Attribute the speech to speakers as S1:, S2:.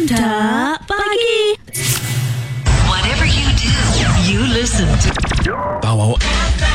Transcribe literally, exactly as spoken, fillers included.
S1: Tak Pagi.
S2: Whatever you do, you listen to
S3: Power